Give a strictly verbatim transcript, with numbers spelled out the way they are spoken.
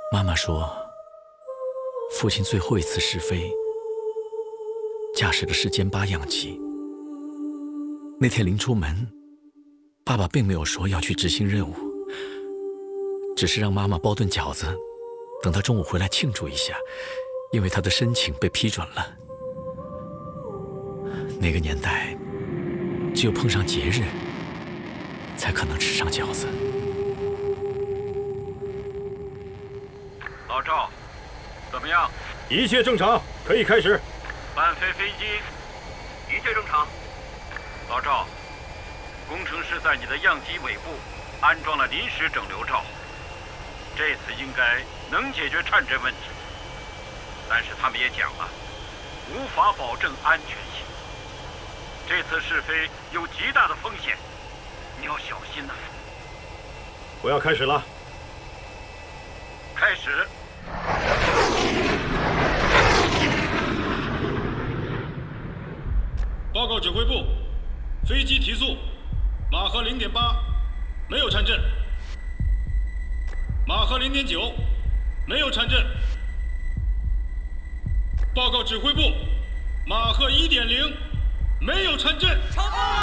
妈妈说，父亲最后一次试飞，驾驶的是歼八样机。那天临出门，爸爸并没有说要去执行任务，只是让妈妈包顿饺子，等他中午回来庆祝一下，因为他的申请被批准了。那个年代，只有碰上节日，才可能吃上饺子。 老赵，怎么样？ 一切正常，可以开始。 伴飞飞机，一切正常。老赵，工程师在你的样机尾部安装了临时整流罩，这次应该能解决颤振问题。但是他们也讲了，无法保证安全性。这次试飞有极大的风险，你要小心呐。 我要开始了。 开始。 报告指挥部，飞机提速，马赫零点八，没有颤振。马赫零点九，没有颤振。报告指挥部，马赫一点零，没有颤振。